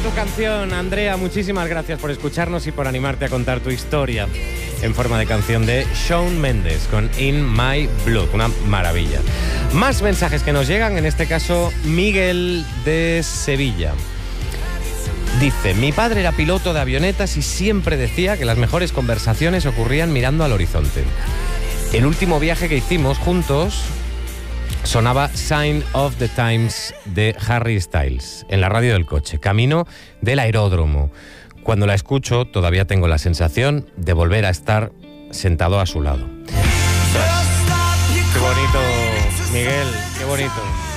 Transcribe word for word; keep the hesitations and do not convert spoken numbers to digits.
tu canción, Andrea. Muchísimas gracias por escucharnos y por animarte a contar tu historia en forma de canción de Shawn Mendes con In My Blood. Una maravilla. Más mensajes que nos llegan, en este caso Miguel de Sevilla. Dice, mi padre era piloto de avionetas y siempre decía que las mejores conversaciones ocurrían mirando al horizonte. El último viaje que hicimos juntos sonaba Sign of the Times de Harry Styles en la radio del coche, camino del aeródromo. Cuando la escucho todavía tengo la sensación de volver a estar sentado a su lado. Qué bonito, Miguel, qué bonito.